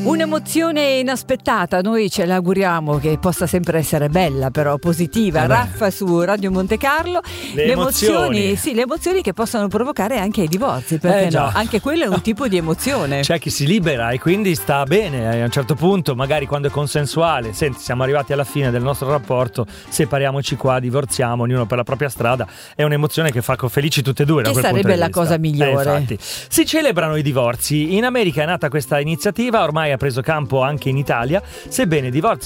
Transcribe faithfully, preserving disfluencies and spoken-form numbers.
Un'emozione inaspettata, noi ce l'auguriamo che possa sempre essere bella, però positiva. Eh Raffa su Radio Monte Carlo. Le, le emozioni. emozioni, sì, le emozioni che possono provocare anche i divorzi, perché Eh, già. no? Anche quello è un tipo di emozione. C'è chi si libera e quindi sta bene a un certo punto, magari quando è consensuale. Senti, siamo arrivati alla fine del nostro rapporto, separiamoci qua, divorziamo, ognuno per la propria strada. È un'emozione che fa felici tutte e due. Che da quel sarebbe punto di la vista. cosa migliore. Eh, infatti. Si celebrano i divorzi. In America è nata questa iniziativa, ormai ha preso campo anche in Italia, sebbene i divorzi